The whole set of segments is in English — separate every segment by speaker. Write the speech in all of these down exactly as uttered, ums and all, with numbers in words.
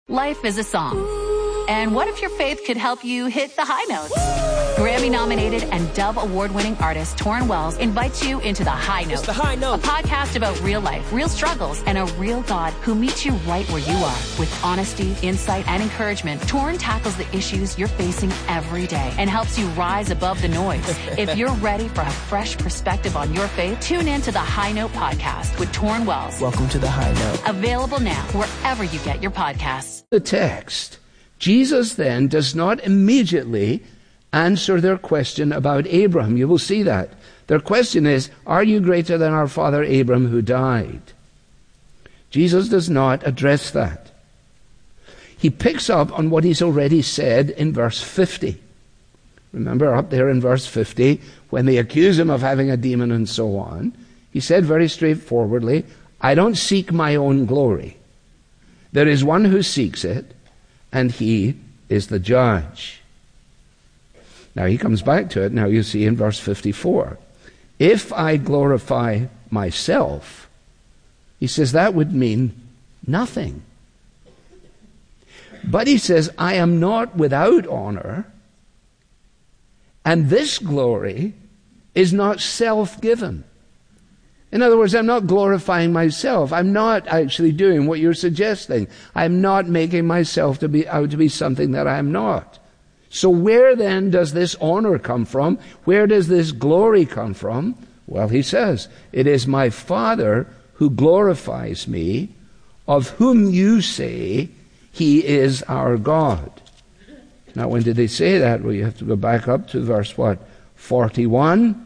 Speaker 1: Life is a song. And what if your faith could help you hit the high notes? Grammy-nominated and Dove Award-winning artist Torrin Wells invites you into The High Note.
Speaker 2: It's The High Note.
Speaker 1: A podcast about real life, real struggles, and a real God who meets you right where you are. With honesty, insight, and encouragement, Torrin tackles the issues you're facing every day and helps you rise above the noise. If you're ready for a fresh perspective on your faith, tune in to The High Note podcast with Torrin Wells.
Speaker 2: Welcome to The High Note.
Speaker 1: Available now wherever you get your podcasts.
Speaker 3: The text, Jesus then does not immediately answer their question about Abraham. You will see that. Their question is, are you greater than our father Abraham who died? Jesus does not address that. He picks up on what he's already said in verse fifty. Remember up there in verse fifty, when they accuse him of having a demon and so on, he said very straightforwardly, I don't seek my own glory. There is one who seeks it, and he is the judge. Now he comes back to it. Now you see in verse fifty-four. If I glorify myself, he says that would mean nothing. But he says, I am not without honor, and this glory is not self-given. In other words, I'm not glorifying myself. I'm not actually doing what you're suggesting. I'm not making myself to be out to be something that I'm not. So where then does this honor come from? Where does this glory come from? Well, he says, it is my Father who glorifies me, of whom you say he is our God. Now, when did they say that? Well, you have to go back up to verse what? forty-one.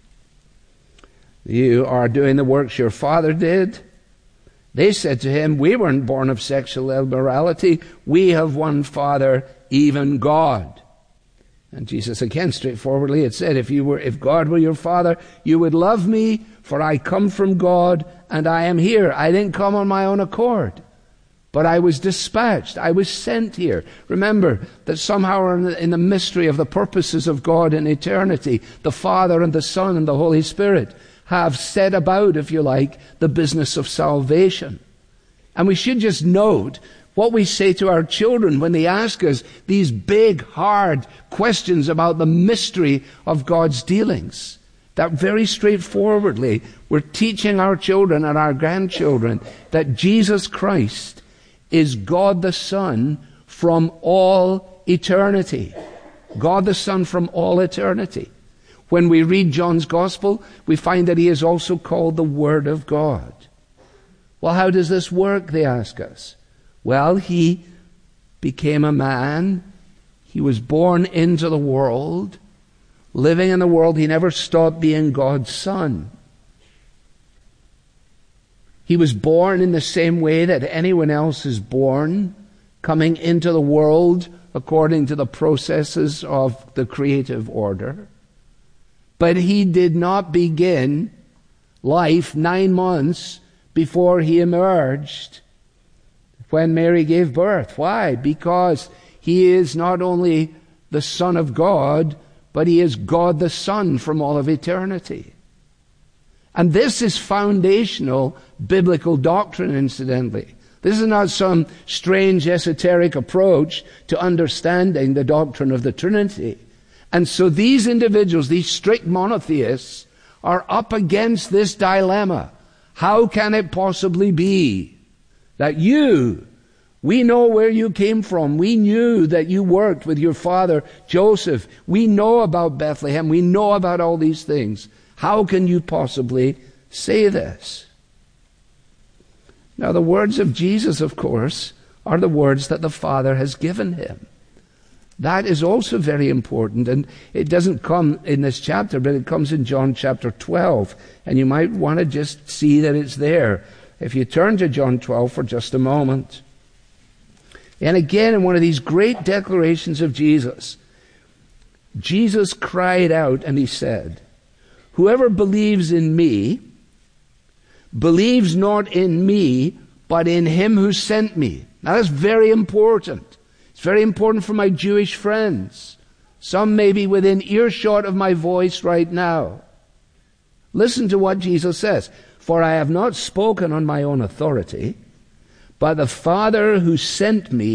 Speaker 3: You are doing the works your father did. They said to him, we weren't born of sexual immorality. We have one Father, even God. And Jesus again straightforwardly had said, if you were, if God were your Father, you would love me, for I come from God and I am here. I didn't come on my own accord, but I was dispatched. I was sent here. Remember that somehow in the, in the mystery of the purposes of God in eternity, the Father and the Son and the Holy Spirit have set about, if you like, the business of salvation. And we should just note what we say to our children when they ask us these big, hard questions about the mystery of God's dealings. That very straightforwardly, we're teaching our children and our grandchildren that Jesus Christ is God the Son from all eternity. God the Son from all eternity. When we read John's Gospel, we find that he is also called the Word of God. Well, how does this work, they ask us? Well, he became a man. He was born into the world. Living in the world, he never stopped being God's Son. He was born in the same way that anyone else is born, coming into the world according to the processes of the creative order. But he did not begin life nine months before he emerged when Mary gave birth. Why? Because he is not only the Son of God, but he is God the Son from all of eternity. And this is foundational biblical doctrine, incidentally. This is not some strange esoteric approach to understanding the doctrine of the Trinity. And so these individuals, these strict monotheists, are up against this dilemma. How can it possibly be that you, we know where you came from. We knew that you worked with your father Joseph. We know about Bethlehem. We know about all these things. How can you possibly say this? Now, the words of Jesus, of course, are the words that the Father has given him. That is also very important, and it doesn't come in this chapter, but it comes in John chapter twelve, and you might want to just see that it's there. If you turn to John twelve for just a moment. And again, in one of these great declarations of Jesus, Jesus cried out and he said, whoever believes in me, believes not in me, but in him who sent me. Now that's very important. It's very important for my Jewish friends. Some may be within earshot of my voice right now. Listen to what Jesus says. For I have not spoken on my own authority, but the Father who sent me